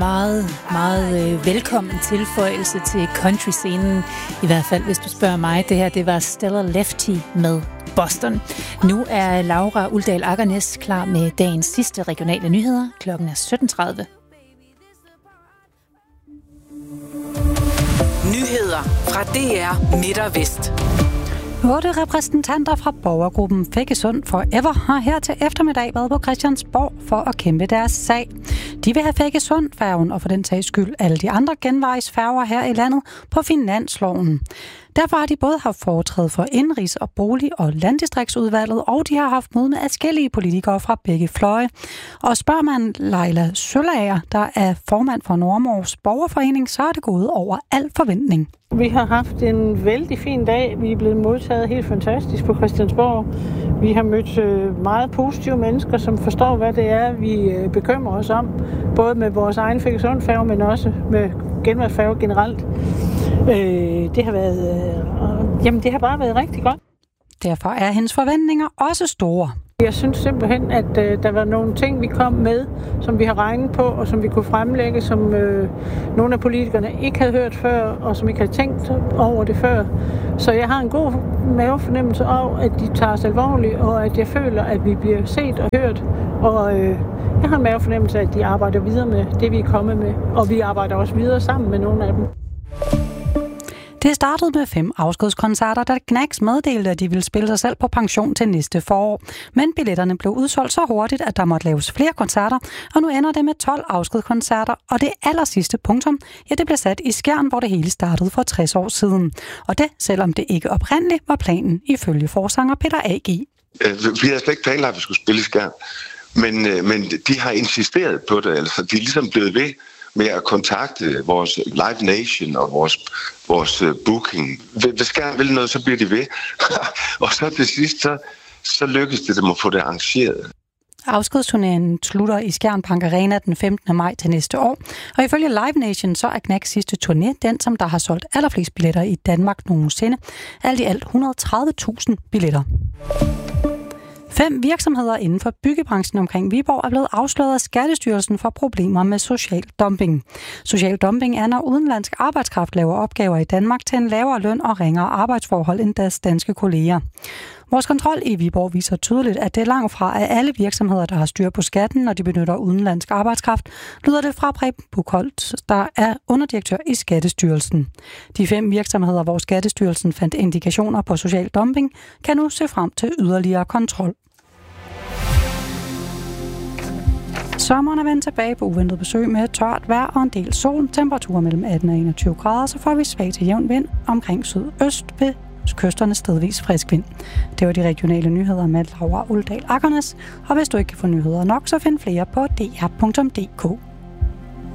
Meget velkommen tilføjelse til country-scenen. I hvert fald, hvis du spørger mig. Det her, det var Stella Lefty med Boston. Nu er Laura Uldal Akernes klar med dagens sidste regionale nyheder. Klokken er 17:30. Nyheder fra DR Midt og Vest. 8 repræsentanter fra borgergruppen Feggesund Forever har her til eftermiddag været på Christiansborg for at kæmpe deres sag. De vil have Feggesund-færgen og for den sags skyld alle de andre genvejsfærger her i landet på finansloven. Derfor har de både haft foretræde for Indenrigs- og Bolig- og Landdistriktsudvalget, og de har haft møde med adskillige politikere fra begge fløje. Og spørger man Leila Søllager, der er formand for Nordmors Borgerforening, så er det gået over al forventning. Vi har haft en vældig fin dag. Vi er blevet modtaget helt fantastisk på Christiansborg. Vi har mødt meget positive mennesker, som forstår, hvad det er, vi bekymrer os om. Både med vores egen Feggesund-færge, men også med genvejsfærge generelt. Det har bare været rigtig godt. Derfor er hendes forventninger også store. Jeg synes simpelthen, at der var nogle ting, vi kom med, som vi har regnet på, og som vi kunne fremlægge, som nogle af politikerne ikke havde hørt før, og som ikke havde tænkt over det før. Så jeg har en god mavefornemmelse af, at de tager os alvorligt, og at jeg føler, at vi bliver set og hørt. Og jeg har en mavefornemmelse af, at de arbejder videre med det, vi er kommet med, og vi arbejder også videre sammen med nogle af dem. Det startede med 5 afskedskoncerter, da Knacks meddelte, at de ville spille sig selv på pension til næste forår. Men billetterne blev udsolgt så hurtigt, at der måtte laves flere koncerter, og nu ender det med 12 afskedskoncerter, og det allersidste punktum, ja, det blev sat i Skjern, hvor det hele startede for 60 år siden. Og det, selvom det ikke oprindeligt var planen, ifølge forsanger Peter A.G. Vi havde slet ikke planlagt, at vi skulle spille i Skjern, men de har insisteret på det, altså de er ligesom blevet ved med at kontakte vores Live Nation og vores booking. Hvis Skjern vil noget, så bliver de ved. Og så til sidst, så lykkes det dem at få det arrangeret. Afskedsturneringen slutter i Skjern Park Arena den 15. maj til næste år. Og ifølge Live Nation, så er Knacks sidste turné den, som der har solgt allerflest billetter i Danmark nogensinde. Alt i alt 130.000 billetter. 5 virksomheder inden for byggebranchen omkring Viborg er blevet afsløret af Skattestyrelsen for problemer med social dumping. Social dumping er, når udenlandsk arbejdskraft laver opgaver i Danmark til en lavere løn og ringere arbejdsforhold end deres danske kolleger. Vores kontrol i Viborg viser tydeligt, at det er langt fra af alle virksomheder, der har styr på skatten, når de benytter udenlandsk arbejdskraft, lyder det fra Preben Buchholz, der er underdirektør i Skattestyrelsen. De 5 virksomheder, hvor Skattestyrelsen fandt indikationer på social dumping, kan nu se frem til yderligere kontrol. Sommeren er vendt tilbage på uventet besøg med tørt vejr og en del sol. Temperaturer mellem 18 og 21 grader, så får vi svag til jævn vind omkring sydøst ved kysterne stedvis frisk vind. Det var de regionale nyheder med Laura Uldal Akernes. Og hvis du ikke kan få nyheder nok, så find flere på dr.dk.